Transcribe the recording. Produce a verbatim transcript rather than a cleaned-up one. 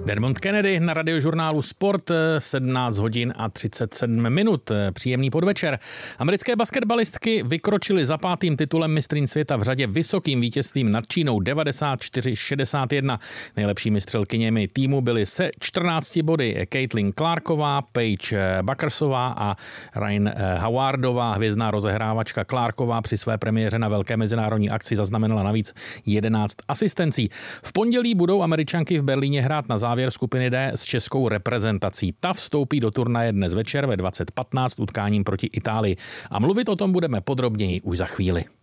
Dermot Kennedy na radiožurnálu Sport v sedmnáct hodin a třicet sedm minut. Příjemný podvečer. Americké basketbalistky vykročily za pátým titulem mistryň světa v řadě vysokým vítězstvím nad Čínou devadesát čtyři šedesát jedna. Nejlepšími střelkyněmi týmu byly se čtrnácti body Caitlin Clarková, Paige Buckersová a Ryan Howardová. Hvězdná rozehrávačka Clarková při své premiéře na velké mezinárodní akci zaznamenala navíc jedenáct asistencí. V pondělí budou Američanky v Berlíně hrát na závěr skupiny D s českou reprezentací. Ta vstoupí do turnaje dnes večer ve dvacet patnáct utkáním proti Itálii. A mluvit o tom budeme podrobněji už za chvíli.